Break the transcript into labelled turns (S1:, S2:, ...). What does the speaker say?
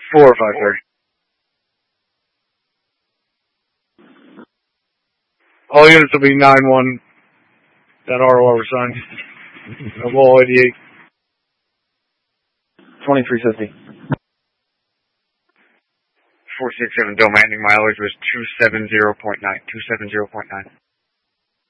S1: 4 or 530. All units will be 9-1. That ROR was signed. Wall 88.
S2: 2350.
S1: 467 Dome landing mileage was 270.9. 270.9.